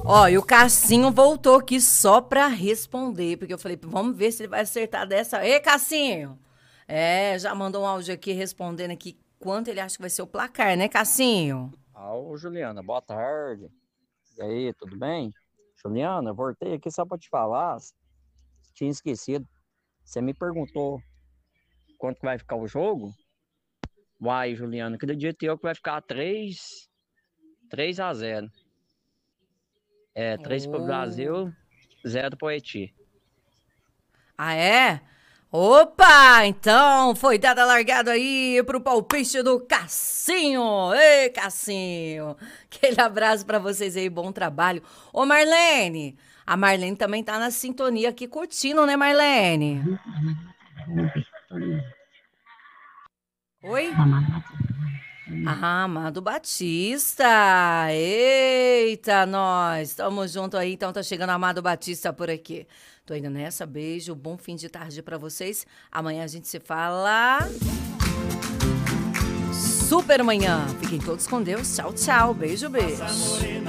Ó, e o Cassinho voltou aqui só pra responder, porque eu falei, vamos ver se ele vai acertar dessa. Ei, Cassinho! Já mandou um áudio aqui respondendo aqui quanto ele acha que vai ser o placar, né, Cassinho? Ô, Juliana, boa tarde. E aí, tudo bem? Juliana, eu voltei aqui só para te falar. Tinha esquecido. Você me perguntou quanto que vai ficar o jogo? Uai, Juliana, acredito eu que vai ficar 3-0. 3 pro Oh. Brasil, 0 pro Haiti. Ah, é? Opa! Então foi dada a largada aí pro palpite do Cassinho. Ei, Cassinho! Aquele abraço pra vocês aí, bom trabalho. Ô, Marlene! A Marlene também tá na sintonia aqui curtindo, né, Marlene? Oi? Ah, Amado Batista! Eita, nós! Tamo junto aí, então tá chegando Amado Batista por aqui. Tô indo nessa, beijo, bom fim de tarde pra vocês. Amanhã a gente se fala. Super manhã. Fiquem todos com Deus. Tchau, tchau. Beijo, beijo.